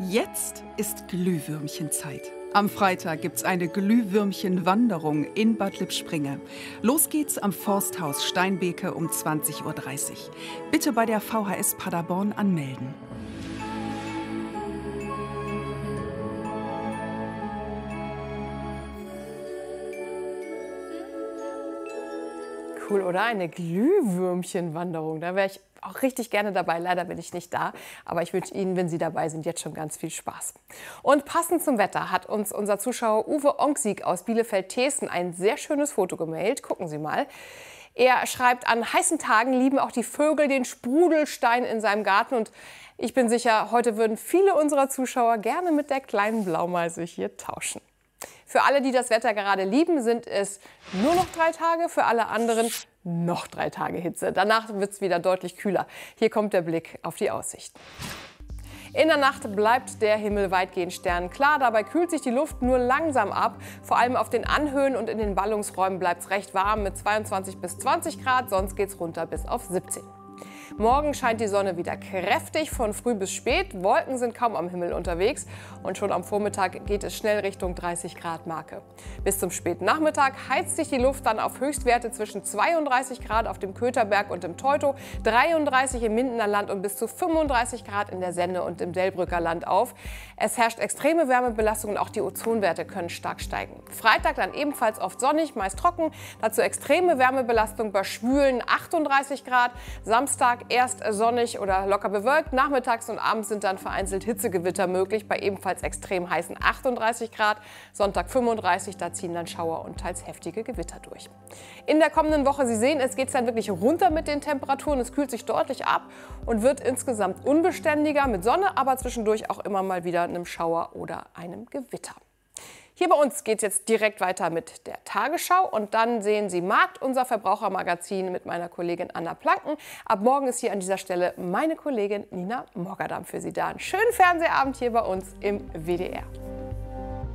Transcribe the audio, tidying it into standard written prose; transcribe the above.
Jetzt ist Glühwürmchenzeit. Am Freitag gibt's eine Glühwürmchenwanderung in Bad Lippspringe. Los geht's am Forsthaus Steinbeke um 20:30 Uhr. Bitte bei der VHS Paderborn anmelden. Cool, oder? Eine Glühwürmchenwanderung. Da wäre ich auch richtig gerne dabei. Leider bin ich nicht da. Aber ich wünsche Ihnen, wenn Sie dabei sind, jetzt schon ganz viel Spaß. Und passend zum Wetter hat uns unser Zuschauer Uwe Onksig aus Bielefeld-Teßen ein sehr schönes Foto gemailt. Gucken Sie mal. Er schreibt, an heißen Tagen lieben auch die Vögel den Sprudelstein in seinem Garten. Und ich bin sicher, heute würden viele unserer Zuschauer gerne mit der kleinen Blaumeise hier tauschen. Für alle, die das Wetter gerade lieben, sind es nur noch 3 Tage, für alle anderen noch 3 Tage Hitze. Danach wird es wieder deutlich kühler. Hier kommt der Blick auf die Aussichten. In der Nacht bleibt der Himmel weitgehend sternklar. Dabei kühlt sich die Luft nur langsam ab. Vor allem auf den Anhöhen und in den Ballungsräumen bleibt es recht warm mit 22 bis 20 Grad. Sonst geht es runter bis auf 17. Morgen scheint die Sonne wieder kräftig von früh bis spät. Wolken sind kaum am Himmel unterwegs und schon am Vormittag geht es schnell Richtung 30 Grad Marke. Bis zum späten Nachmittag heizt sich die Luft dann auf Höchstwerte zwischen 32 Grad auf dem Kötherberg und im Teutow, 33 im Mindener Land und bis zu 35 Grad in der Senne und im Delbrücker Land auf. Es herrscht extreme Wärmebelastung und auch die Ozonwerte können stark steigen. Freitag dann ebenfalls oft sonnig, meist trocken, dazu extreme Wärmebelastung bei schwülen 38 Grad. Samstag erst sonnig oder locker bewölkt. Nachmittags und abends sind dann vereinzelt Hitzegewitter möglich bei ebenfalls extrem heißen 38 Grad. Sonntag 35, da ziehen dann Schauer und teils heftige Gewitter durch. In der kommenden Woche, Sie sehen, es geht dann wirklich runter mit den Temperaturen. Es kühlt sich deutlich ab und wird insgesamt unbeständiger mit Sonne, aber zwischendurch auch immer mal wieder einem Schauer oder einem Gewitter. Hier bei uns geht es jetzt direkt weiter mit der Tagesschau und dann sehen Sie Markt, unser Verbrauchermagazin mit meiner Kollegin Anna Planken. Ab morgen ist hier an dieser Stelle meine Kollegin Nina Mogadam für Sie da. Einen schönen Fernsehabend hier bei uns im WDR.